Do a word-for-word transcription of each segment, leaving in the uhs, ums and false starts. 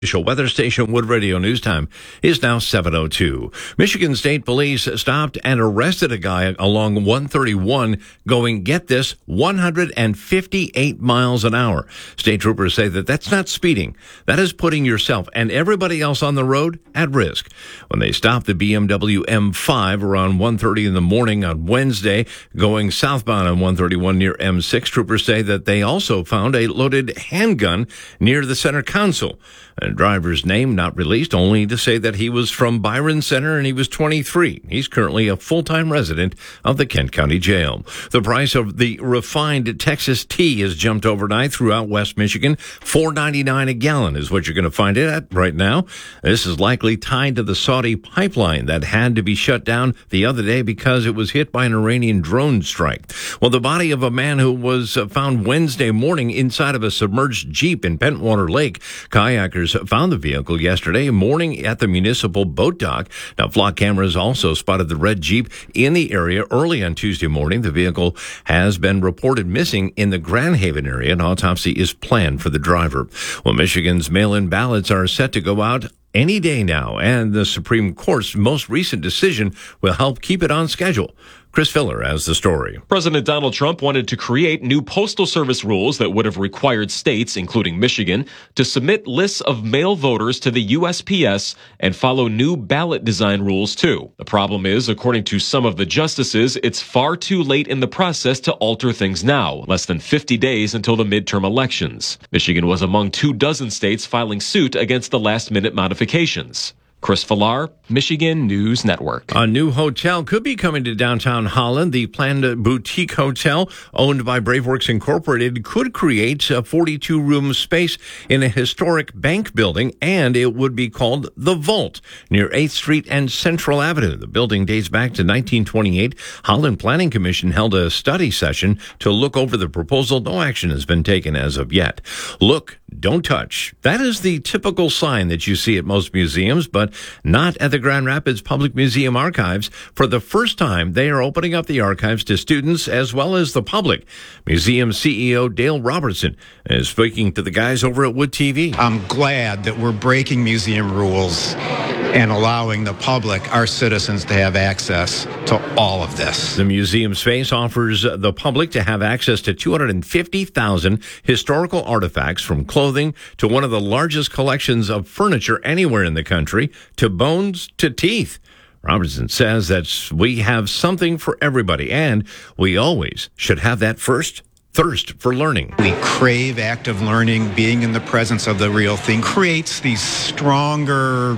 Official weather station Wood Radio News Time is now seven oh two. Michigan State Police stopped and arrested a guy along one thirty-one going, get this, one hundred fifty-eight miles an hour. State troopers say that that's not speeding. That is putting yourself and everybody else on the road at risk. When they stopped the B M W M five around one thirty in the morning on Wednesday, going southbound on one thirty-one near M six, troopers say that they also found a loaded handgun near the center console. A driver's name not released, only to say that he was from Byron Center and he was twenty-three. He's currently a full-time resident of the Kent County Jail. The price of the refined Texas tea has jumped overnight throughout West Michigan. four ninety-nine a gallon is what you're going to find it at right now. This is likely tied to the Saudi pipeline that had to be shut down the other day because it was hit by an Iranian drone strike. Well, the body of a man who was found Wednesday morning inside of a submerged Jeep in Pentwater Lake. Kayakers found the vehicle yesterday morning at the municipal boat dock. Now, flock cameras also spotted the red Jeep in the area early on Tuesday morning. The vehicle has been reported missing in the Grand Haven area. An autopsy is planned for the driver. Well, Michigan's mail-in ballots are set to go out any day now, and the Supreme Court's most recent decision will help keep it on schedule. Chris Filler has the story. President Donald Trump wanted to create new Postal Service rules that would have required states, including Michigan, to submit lists of mail voters to the U S P S and follow new ballot design rules, too. The problem is, according to some of the justices, it's far too late in the process to alter things now, less than fifty days until the midterm elections. Michigan was among two dozen states filing suit against the last-minute modifications. Chris Villar, Michigan News Network. A new hotel could be coming to downtown Holland. The planned boutique hotel owned by Braveworks Incorporated could create a forty-two room space in a historic bank building, and it would be called The Vault near eighth Street and Central Avenue. The building dates back to nineteen twenty-eight. Holland Planning Commission held a study session to look over the proposal. No action has been taken as of yet. Look, don't touch. That is the typical sign that you see at most museums, but not at the Grand Rapids Public Museum Archives. For the first time, they are opening up the archives to students as well as the public. Museum C E O Dale Robertson is speaking to the guys over at Wood T V. I'm glad that we're breaking museum rules and allowing the public, our citizens, to have access to all of this. The museum space offers the public to have access to two hundred fifty thousand historical artifacts, from clothing to one of the largest collections of furniture anywhere in the country, to bones to teeth. Robertson says that we have something for everybody, and we always should have that first thirst for learning. We crave active learning. Being in the presence of the real thing creates these stronger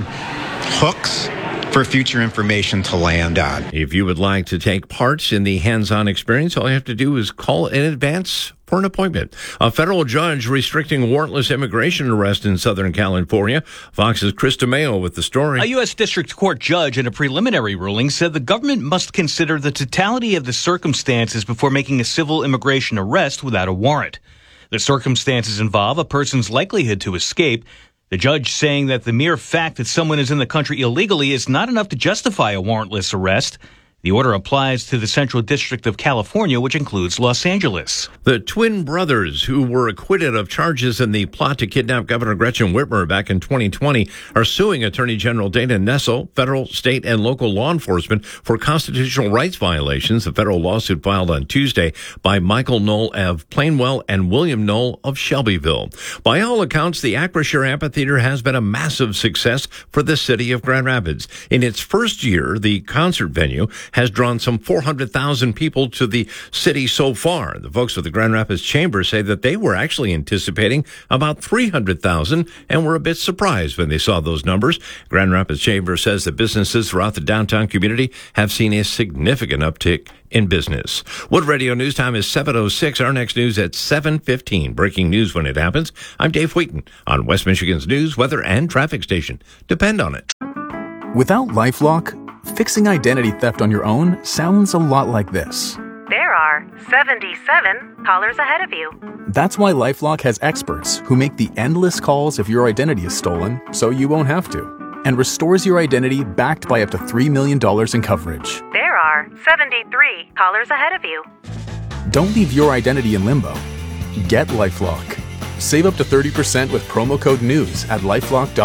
hooks for future information to land on. If you would like to take part in the hands-on experience, all you have to do is call in advance for an appointment. A federal judge restricting warrantless immigration arrest in Southern California. Fox's Chris DeMeo with the story. A U S District Court judge in a preliminary ruling said the government must consider the totality of the circumstances before making a civil immigration arrest without a warrant. The circumstances involve a person's likelihood to escape. The judge saying that the mere fact that someone is in the country illegally is not enough to justify a warrantless arrest. The order applies to the Central District of California, which includes Los Angeles. The twin brothers who were acquitted of charges in the plot to kidnap Governor Gretchen Whitmer back in twenty twenty are suing Attorney General Dana Nessel, federal, state, and local law enforcement for constitutional rights violations. The federal lawsuit filed on Tuesday by Michael Knoll of Plainwell and William Knoll of Shelbyville. By all accounts, the Acrisure Amphitheater has been a massive success for the city of Grand Rapids. In its first year, the concert venue has drawn some four hundred thousand people to the city so far. The folks with the Grand Rapids Chamber say that they were actually anticipating about three hundred thousand and were a bit surprised when they saw those numbers. Grand Rapids Chamber says that businesses throughout the downtown community have seen a significant uptick in business. Wood Radio News Time is seven oh six. Our next news at seven fifteen. Breaking news when it happens. I'm Dave Wheaton on West Michigan's news, weather, and traffic station. Depend on it. Without LifeLock, fixing identity theft on your own sounds a lot like this. There are seventy-seven callers ahead of you. That's why LifeLock has experts who make the endless calls if your identity is stolen so you won't have to, and restores your identity backed by up to three million dollars in coverage. There are seventy-three callers ahead of you. Don't leave your identity in limbo. Get LifeLock. Save up to thirty percent with promo code NEWS at lifelock dot com.